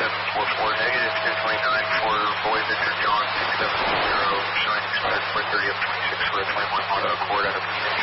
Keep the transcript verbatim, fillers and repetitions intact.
seven four four, negative two twenty-nine for boy Victor John six seven zero, showing expired four thirty of twenty-six for a twenty-one Honda Accord out of